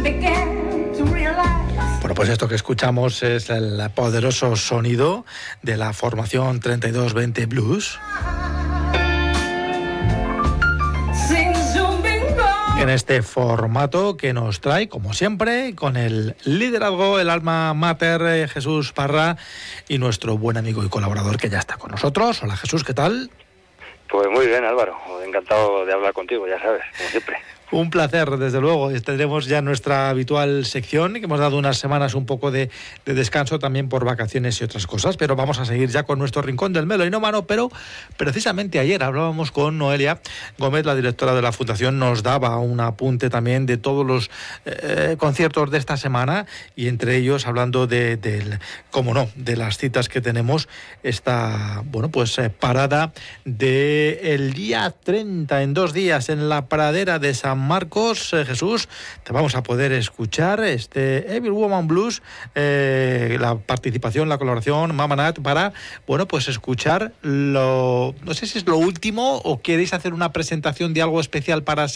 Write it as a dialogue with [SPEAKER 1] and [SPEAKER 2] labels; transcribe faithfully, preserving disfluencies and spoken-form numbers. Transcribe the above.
[SPEAKER 1] Bueno, pues esto que escuchamos es el poderoso sonido de la formación treinta y dos veinte Blues. En este formato que nos trae, como siempre, con el liderazgo, el alma mater, eh, Jesús Parra, y nuestro buen amigo y colaborador que ya está con nosotros. Hola Jesús, ¿qué tal?
[SPEAKER 2] Pues muy bien, Álvaro, encantado de hablar contigo, ya sabes, como siempre.
[SPEAKER 1] Un placer, desde luego. Tendremos ya nuestra habitual sección, que hemos dado unas semanas un poco de, de descanso también por vacaciones y otras cosas, pero vamos a seguir ya con nuestro rincón del melómano. Pero precisamente ayer hablábamos con Noelia Gómez, la directora de la Fundación, nos daba un apunte también de todos los eh, conciertos de esta semana, y entre ellos hablando de, de, cómo no, de las citas que tenemos, esta, bueno, pues eh, parada del día treinta, en dos días, en la pradera de San Marcos. eh, Jesús, te vamos a poder escuchar este Every Woman Blues, eh, la participación, la colaboración Mama Nat, para, bueno, pues escuchar lo, no sé si es lo último o queréis hacer una presentación de algo especial para